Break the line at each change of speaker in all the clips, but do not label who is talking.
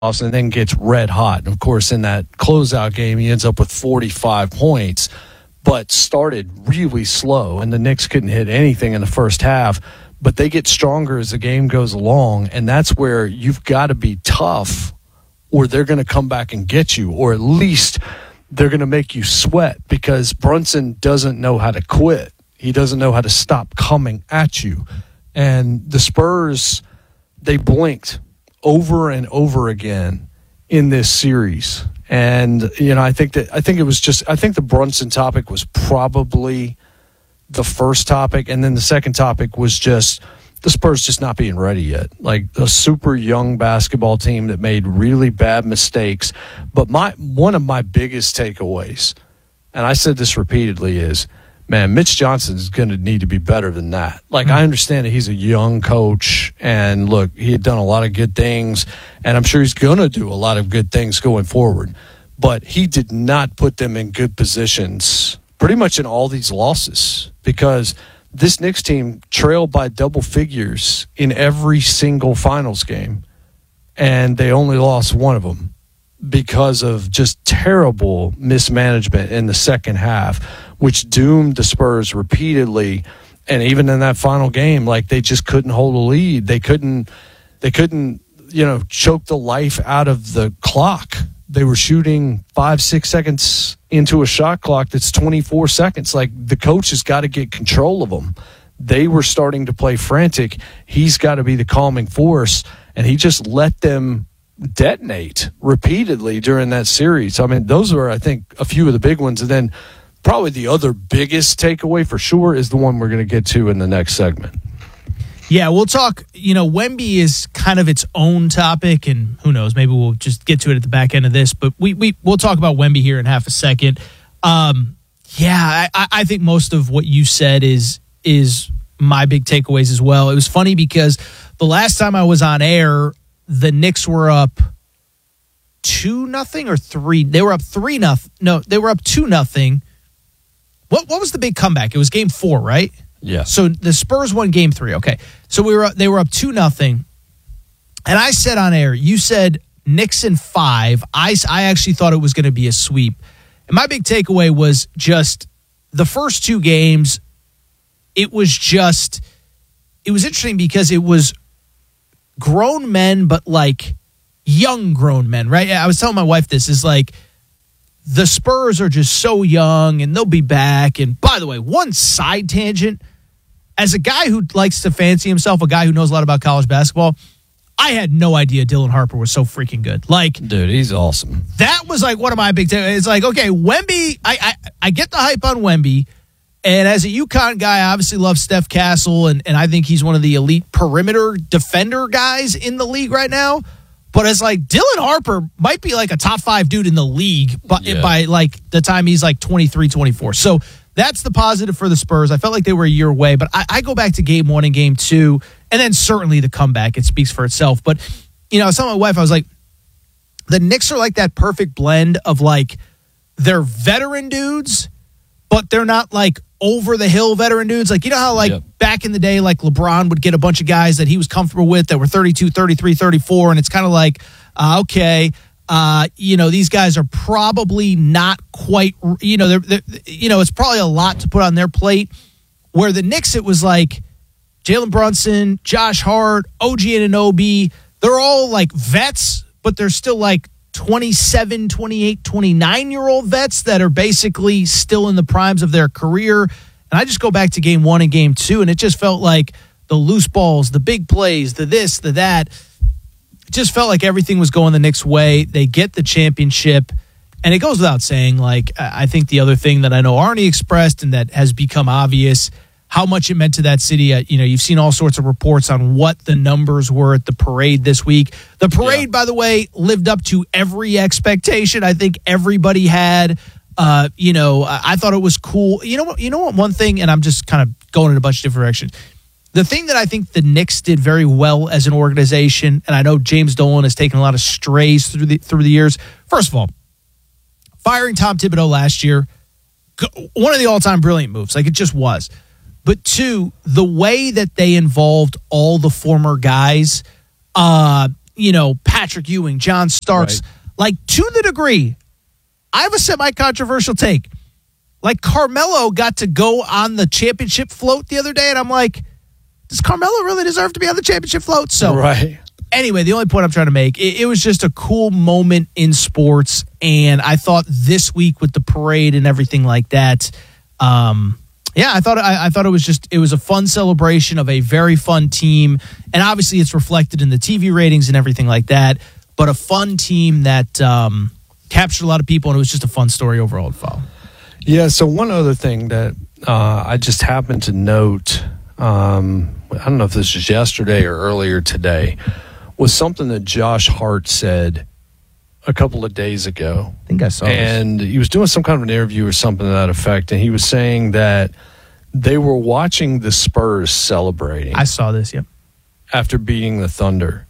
and then gets red hot. And, of course, in that closeout game, he ends up with 45 points, but started really slow, and the Knicks couldn't hit anything in the first half. But they get stronger as the game goes along, and that's where you've got to be tough or they're going to come back and get you, or at least they're going to make you sweat, because Brunson doesn't know how to quit. He doesn't know how to stop coming at you. And the Spurs, they blinked over and over again in this series. And, I think the Brunson topic was probably the first topic, and then the second topic was just the Spurs just not being ready yet. Like a super young basketball team that made really bad mistakes. But one of my biggest takeaways, and I said this repeatedly, is, man, Mitch Johnson is going to need to be better than that. Like, I understand that he's a young coach, and look, he had done a lot of good things, and I'm sure he's going to do a lot of good things going forward. But he did not put them in good positions pretty much in all these losses, because this Knicks team trailed by double figures in every single finals game, and they only lost one of them because of just terrible mismanagement in the second half, which doomed the Spurs repeatedly. And even in that final game, like, they just couldn't hold a lead. They couldn't, choke the life out of the clock. They were shooting 5-6 seconds into a shot clock that's 24 seconds. Like, the coach has got to get control of them. They were starting to play frantic. He's got to be the calming force, and he just let them detonate repeatedly during that series. I mean, those are, I think, a few of the big ones. And then probably the other biggest takeaway for sure is the one we're going to get to in the next segment.
Yeah, we'll talk, Wemby is kind of its own topic, and who knows, maybe we'll just get to it at the back end of this, but we'll talk about Wemby here in half a second. I think most of what you said is my big takeaways as well. It was funny because the last time I was on air, the Knicks were up 2-0 or 3. They were up 3-0. No, they were up 2-0. What was the big comeback? It was game 4, right?
Yeah.
So the Spurs won game 3. Okay. So they were up 2-0. And I said on air, you said Knicks in 5. I actually thought it was going to be a sweep. And my big takeaway was just the first 2 games. It was interesting because it was grown men, but like young grown men, right? I was telling my wife this is like, the Spurs are just so young and they'll be back. And by the way, one side tangent, as a guy who likes to fancy himself, a guy who knows a lot about college basketball, I had no idea Dylan Harper was so freaking good. Like, dude,
he's awesome.
That was like one of my big takeaways. It's like, okay, Wemby, I get the hype on Wemby. And as a UConn guy, I obviously love Steph Castle, and I think he's one of the elite perimeter defender guys in the league right now. But it's like Dylan Harper might be like a top 5 dude in the league by like the time he's like 23, 24. So that's the positive for the Spurs. I felt like they were a year away, but I go back to game 1 and game 2, and then certainly the comeback. It speaks for itself. But, I was telling my wife, I was like, the Knicks are like that perfect blend of like, they're veteran dudes, but they're not like over the hill veteran dudes. Like, how like back in the day, like LeBron would get a bunch of guys that he was comfortable with that were 32, 33, 34. And it's kind of like, these guys are probably not quite, it's probably a lot to put on their plate. Where the Knicks, it was like Jalen Brunson, Josh Hart, OG Anunoby. They're all like vets, but they're still like 27, 28, 29-year-old vets that are basically still in the primes of their career. And I just go back to game 1 and game 2, and it just felt like the loose balls, the big plays, the this, the that. It just felt like everything was going the Knicks' way. They get the championship. And it goes without saying, like, I think the other thing that I know Arnie expressed and that has become obvious, how much it meant to that city. You've seen all sorts of reports on what the numbers were at the parade this week. The parade, by the way, lived up to every expectation I think everybody had. I thought it was cool. You know what? One thing, and I'm just kind of going in a bunch of different directions. The thing that I think the Knicks did very well as an organization, and I know James Dolan has taken a lot of strays through the years. First of all, firing Tom Thibodeau last year, one of the all-time brilliant moves. Like, it just was. But 2, the way that they involved all the former guys, Patrick Ewing, John Starks.
Right.
Like, to the degree, I have a semi-controversial take. Like, Carmelo got to go on the championship float the other day, and I'm like, does Carmelo really deserve to be on the championship float? So,
right.
Anyway, the only point I'm trying to make, it was just a cool moment in sports, and I thought this week with the parade and everything like that, I thought it was a fun celebration of a very fun team, and obviously it's reflected in the TV ratings and everything like that, but a fun team that captured a lot of people, and it was just a fun story overall to follow.
Yeah, so one other thing that I just happened to note, I don't know if this was yesterday or earlier today, was something that Josh Hart said a couple of days ago.
I think I saw
and
this.
He was doing some kind of an interview or something to that effect, and he was saying that they were watching the Spurs celebrating.
I saw this, yep.
After beating the Thunder.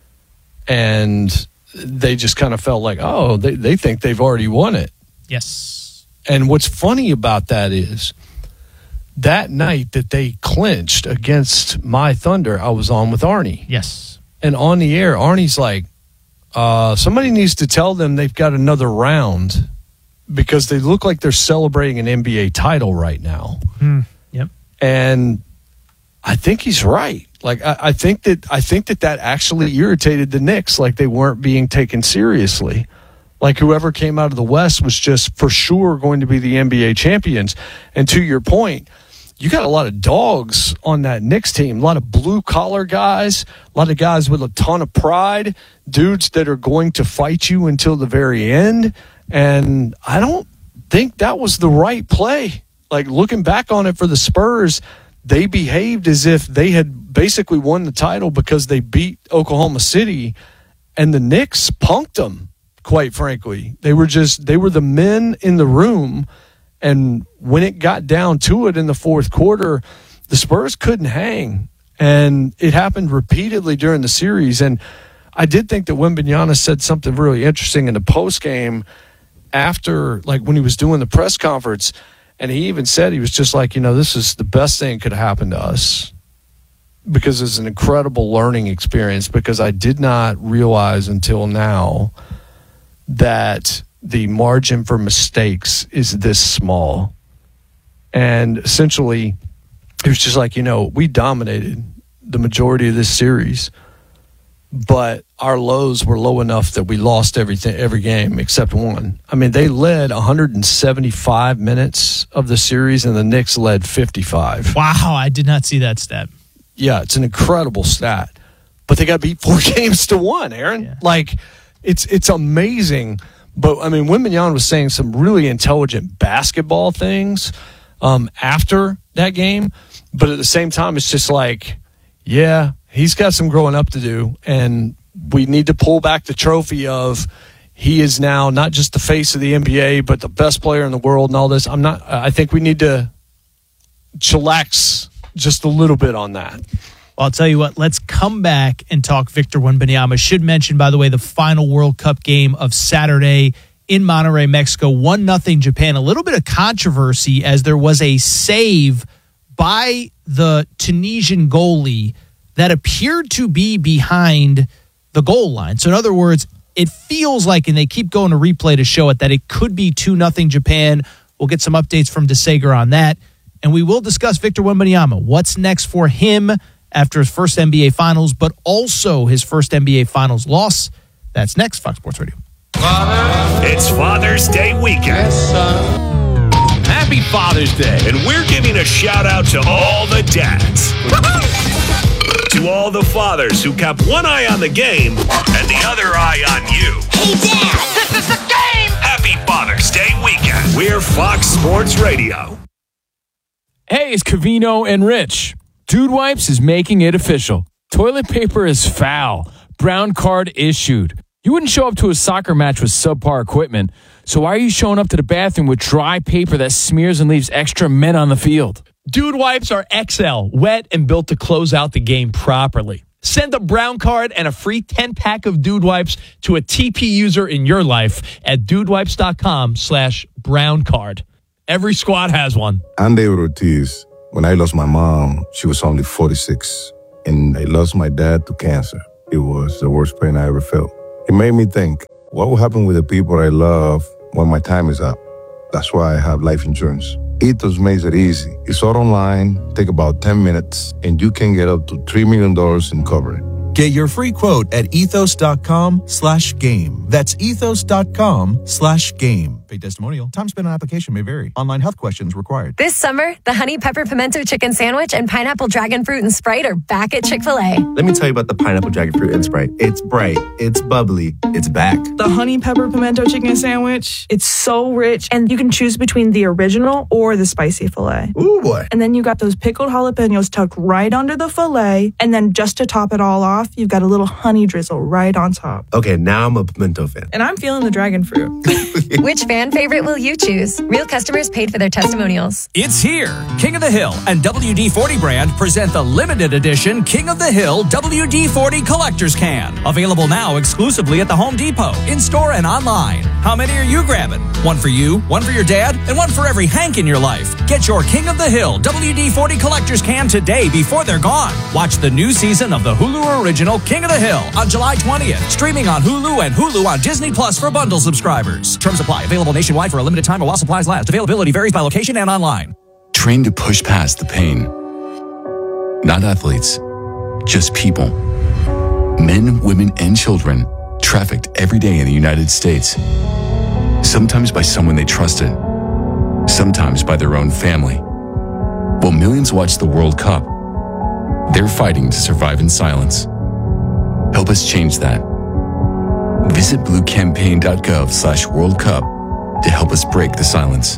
And they just kind of felt like, oh, they think they've already won it.
Yes.
And what's funny about that is that night that they clinched against my Thunder, I was on with Arnie.
Yes.
And on the air, Arnie's like, somebody needs to tell them they've got another round because they look like they're celebrating an NBA title right now.
Yep.
And I think he's right. Like, I think that actually irritated the Knicks, like they weren't being taken seriously. Like whoever came out of the West was just for sure going to be the NBA champions. And to your point, you got a lot of dogs on that Knicks team, a lot of blue-collar guys, a lot of guys with a ton of pride, dudes that are going to fight you until the very end. And I don't think that was the right play. Like, looking back on it for the Spurs, they behaved as if they had basically won the title because they beat Oklahoma City, and the Knicks punked them, quite frankly. They were the men in the room. And when it got down to it in the fourth quarter, the Spurs couldn't hang. And it happened repeatedly during the series. And I did think that Wembanyama said something really interesting in the postgame after, like when he was doing the press conference. And he even said, he was just like, this is the best thing that could happen to us. Because it's an incredible learning experience. Because I did not realize until now that the margin for mistakes is this small. And essentially, it was just like, we dominated the majority of this series, but our lows were low enough that we lost every game except one. I mean, they led 175 minutes of the series, and the Knicks led 55.
Wow, I did not see that stat.
Yeah, it's an incredible stat. But they got beat 4 games to 1, Aaron.
Yeah.
Like, it's amazing. But, I mean, Wembanyama was saying some really intelligent basketball things after that game. But at the same time, it's just like, yeah, he's got some growing up to do. And we need to pull back the trophy of he is now not just the face of the NBA, but the best player in the world and all this. I think we need to chillax just a little bit on that.
Well, I'll tell you what, let's come back and talk Victor Wembanyama. Should mention, by the way, the final World Cup game of Saturday in Monterrey, Mexico, 1-0 Japan. A little bit of controversy as there was a save by the Tunisian goalie that appeared to be behind the goal line. So in other words, it feels like, and they keep going to replay to show it, that it could be 2-0 Japan. We'll get some updates from DeSager on that. And we will discuss Victor Wembanyama. What's next for him after his first NBA Finals, but also his first NBA Finals loss. That's next, Fox Sports Radio.
It's Father's Day weekend.
Yes, son.
Happy Father's Day. And we're giving a shout out to all the dads. To all the fathers who kept one eye on the game and the other eye on you.
Hey, Dad, this is the game!
Happy Father's Day weekend. We're Fox Sports Radio.
Hey, it's Covino and Rich. Dude Wipes is making it official. Toilet paper is foul. Brown card issued. You wouldn't show up to a soccer match with subpar equipment, so why are you showing up to the bathroom with dry paper that smears and leaves extra men on the field?
Dude Wipes are XL, wet and built to close out the game properly. Send a brown card and a free 10-pack of Dude Wipes to a TP user in your life at dudewipes.com/brown card. Every squad has one.
I'm David Ortiz. When I lost my mom, she was only 46, and I lost my dad to cancer. it was the worst pain I ever felt. It made me think, what will happen with the people I love when my time is up? That's why I have life insurance. Ethos makes it easy. It's all online, take about 10 minutes, and you can get up to $3 million in coverage.
Get your free quote at ethos.com/game. That's ethos.com/game. Paid testimonial. Time spent on application may vary. Online health questions required.
This summer, the Honey Pepper Pimento Chicken Sandwich and Pineapple Dragon Fruit and Sprite are back at Chick-fil-A.
Let me tell you about the Pineapple Dragon Fruit and Sprite. It's bright, it's bubbly, it's back.
The Honey Pepper Pimento Chicken Sandwich, it's so rich, and you can choose between the original or the spicy filet.
Ooh, boy.
And then you got those pickled jalapenos tucked right under the filet, and then just to top it all off, you've got a little honey drizzle right on top.
Okay, now I'm a pimento fan.
And I'm feeling the dragon fruit.
Which fan favorite will you choose? Real customers paid for their testimonials.
It's here. King of the Hill and WD-40 brand present the limited edition King of the Hill WD-40 Collector's Can. Available now exclusively at the Home Depot, in-store and online. How many are you grabbing? One for you, one for your dad, and one for every Hank in your life. Get your King of the Hill WD-40 Collector's Can today before they're gone. Watch the new season of the Hulu original King of the Hill on July 20th. Streaming on Hulu and Hulu on Disney Plus for bundle subscribers. Terms apply. Available nationwide for a limited time while supplies last. Availability varies by location and online.
Trained to push past the pain. Not athletes, just people. Men, women, and children trafficked every day in the United States. Sometimes by someone they trusted. Sometimes by their own family. While millions watch the World Cup, they're fighting to survive in silence. Help us change that. Visit bluecampaign.gov/World Cup to help us break the silence.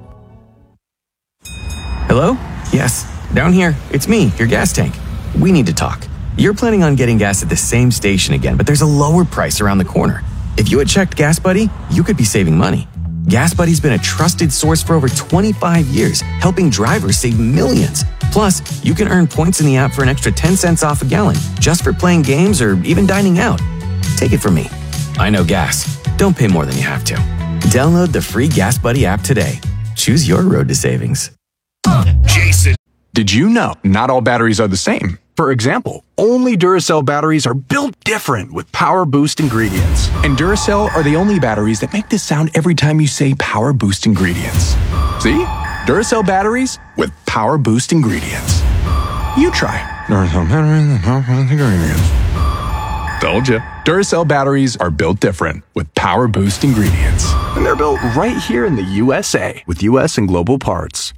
Hello? Yes, down here. It's me, your gas tank. We need to talk. You're planning on getting gas at the same station again, but there's a lower price around the corner. If you had checked Gas Buddy, you could be saving money. Gas Buddy's been a trusted source for over 25 years, helping drivers save millions. Plus, you can earn points in the app for an extra 10 cents off a gallon just for playing games or even dining out. Take it from me. I know gas. Don't pay more than you have to. Download the free Gas Buddy app today. Choose your road to savings.
Jason.
Did you know not all batteries are the same? For example, only Duracell batteries are built different with Power Boost ingredients. And Duracell are the only batteries that make this sound every time you say Power Boost ingredients. See? Duracell batteries with Power Boost ingredients. You try. Duracell batteries with Power Boost ingredients. Told you. Duracell batteries are built different with Power Boost ingredients. And they're built right here in the USA with US and global parts.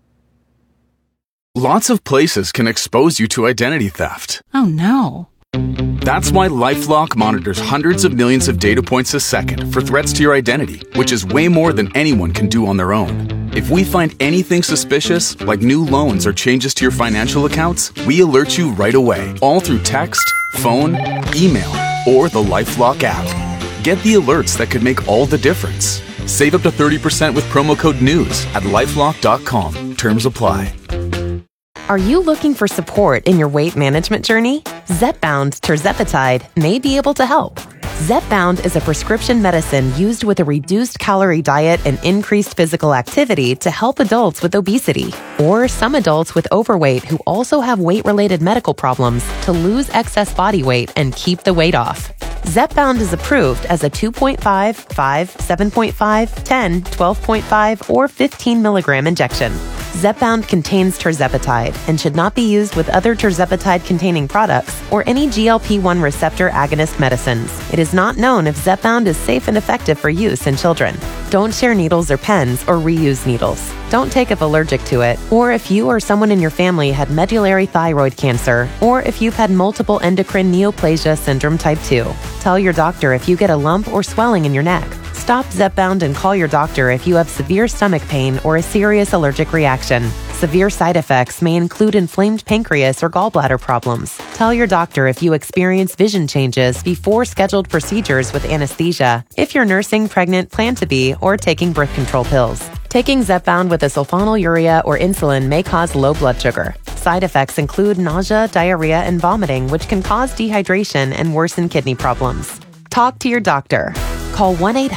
Lots of places can expose you to identity theft.
Oh no.
That's why LifeLock monitors hundreds of millions of data points a second for threats to your identity, which is way more than anyone can do on their own. If we find anything suspicious, like new loans or changes to your financial accounts, we alert you right away, all through text, phone, email, or the LifeLock app. Get the alerts that could make all the difference. Save up to 30% with promo code NEWS at LifeLock.com. Terms apply.
Are you looking for support in your weight management journey? Zepbound tirzepatide may be able to help. Zepbound is a prescription medicine used with a reduced calorie diet and increased physical activity to help adults with obesity or some adults with overweight who also have weight-related medical problems to lose excess body weight and keep the weight off. Zepbound is approved as a 2.5, 5, 7.5, 10, 12.5, or 15 milligram injection. Zepbound contains tirzepatide and should not be used with other tirzepatide-containing products or any GLP-1 receptor agonist medicines. It is not known if Zepbound is safe and effective for use in children. Don't share needles or pens or reuse needles. Don't take if allergic to it, or if you or someone in your family had medullary thyroid cancer, or if you've had multiple endocrine neoplasia syndrome type 2. Tell your doctor if you get a lump or swelling in your neck. Stop Zepbound and call your doctor if you have severe stomach pain or a serious allergic reaction. Severe side effects may include inflamed pancreas or gallbladder problems. Tell your doctor if you experience vision changes before scheduled procedures with anesthesia, if you're nursing, pregnant, plan to be, or taking birth control pills. Taking Zepbound with a sulfonylurea or insulin may cause low blood sugar. Side effects include nausea, diarrhea, and vomiting, which can cause dehydration and worsen kidney problems. Talk to your doctor. Call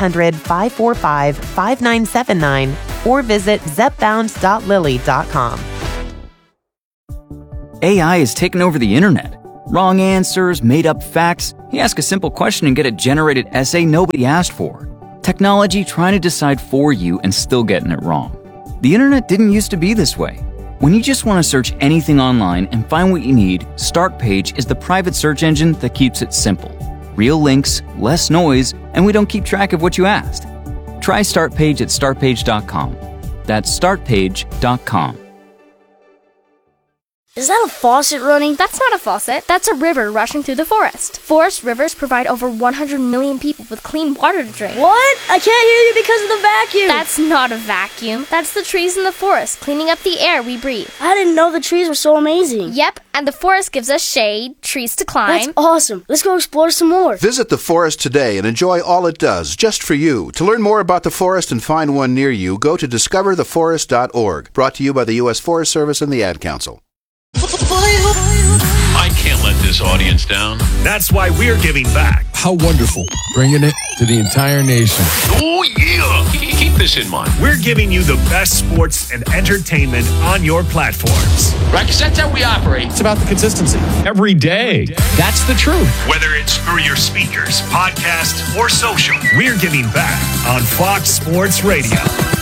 1-800-545-5979 or visit zepbound.lilly.com.
AI is taking over the internet.
Wrong answers, made-up facts. You ask a simple question and get a generated essay nobody asked for. Technology trying to decide for you and still getting it wrong. The internet didn't used to be this way. When you just want to search anything online and find what you need, Startpage is the private search engine that keeps it simple. Real links, less noise, and we don't keep track of what you asked. Try Startpage at startpage.com. That's startpage.com.
Is that a faucet running? That's not a faucet. That's a river rushing through the forest. Forest rivers provide over 100 million people with clean water to drink.
What? I can't hear you because of the vacuum.
That's not a vacuum. That's the trees in the forest cleaning up the air we breathe.
I didn't know the trees were so amazing.
Yep, and the forest gives us shade, trees to climb.
That's awesome. Let's go explore some more.
Visit the forest today and enjoy all it does, just for you. To learn more about the forest and find one near you, go to discovertheforest.org. Brought to you by the U.S. Forest Service and the Ad Council.
I can't let this audience down. That's why we're giving back.
How wonderful. Bringing it to the entire nation.
Oh, yeah. Keep this in mind. We're giving you the best sports and entertainment on your platforms.
Right, because that's how we operate.
It's about the consistency.
Every day. That's the truth.
Whether it's through your speakers, podcast, or social, we're giving back on Fox Sports Radio.